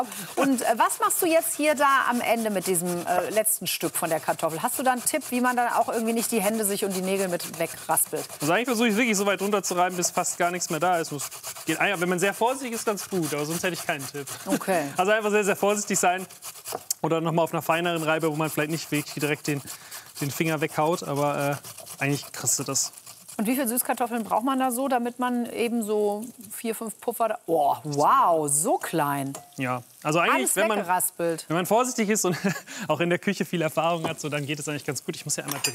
Und was machst du jetzt hier da am Ende mit diesem letzten Stück von der Kartoffel? Hast du da einen Tipp, wie man dann auch irgendwie nicht die Hände sich und die Nägel mit wegraspelt? Also eigentlich versuche ich wirklich so weit runterzureiben, bis fast gar nichts mehr da ist. Wenn man sehr vorsichtig ist, ganz gut, aber sonst hätte ich keinen Tipp. Okay. Also einfach sehr, sehr vorsichtig sein oder noch mal auf einer feineren Reibe, wo man vielleicht nicht wirklich direkt den Finger weghaut, aber eigentlich kriegst du das. Und wie viele Süßkartoffeln braucht man da so, damit man eben so 4, 5 Puffer da... Oh, wow, so klein. Ja, also eigentlich, Alles weggeraspelt. wenn man vorsichtig ist und auch in der Küche viel Erfahrung hat, so, dann geht es eigentlich ganz gut. Ich muss ja einmal drehen.